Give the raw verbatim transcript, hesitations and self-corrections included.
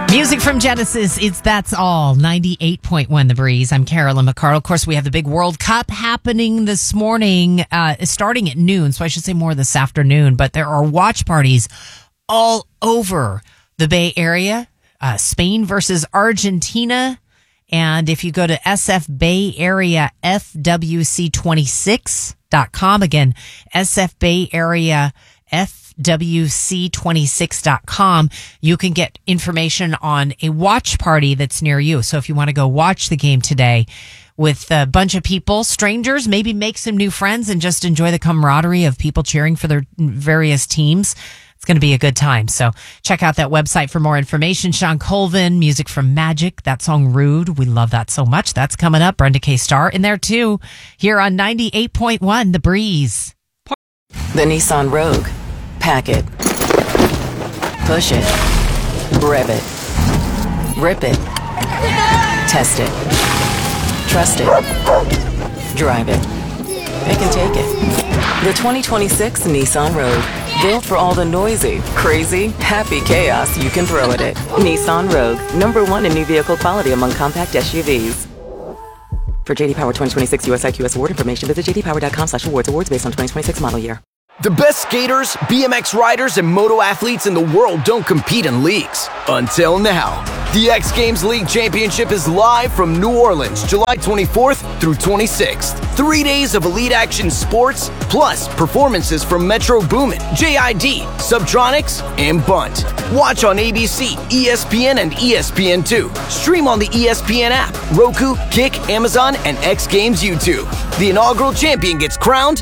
Music from Genesis, it's That's All, ninety-eight point one The Breeze. I'm Carolyn McCardle. Of course, we have the big World Cup happening this morning, uh, starting at noon, so I should say more this afternoon, but there are watch parties all over the Bay Area. Uh, Spain versus Argentina, and if you go to S F Bay Area F W C twenty-six dot com, again, S F Bay Area F W C twenty-six dot com, you can get information on a watch party that's near you. So if you want to go watch the game today with a bunch of people, strangers, maybe make some new friends and just enjoy the camaraderie of people cheering for their various teams, it's going to be a good time. So check out that website for more information. Sean Colvin, music from Magic, that song Rude. We love that so much. That's coming up. Brenda K. Starr in there too, here on ninety-eight point one The Breeze. The Nissan Rogue. Pack it. Push it. Rev it. Rip it. Test it. Trust it. Drive it. They can take it. The twenty twenty-six Nissan Rogue. Built for all the noisy, crazy, happy chaos you can throw at it. Nissan Rogue. Number one in new vehicle quality among compact S U Vs. For J D Power twenty twenty-six U S I Q S award information, visit j d power dot com slash awards. Awards based on twenty twenty-six model year. The best skaters, B M X riders, and moto athletes in the world don't compete in leagues. Until now. The X Games League Championship is live from New Orleans, July twenty-fourth through twenty-sixth. Three days of elite action sports, plus performances from Metro Boomin, J I D, Subtronics, and Bunt. Watch on A B C, E S P N, and E S P N two. Stream on the E S P N app, Roku, Kick, Amazon, and X Games YouTube. The inaugural champion gets crowned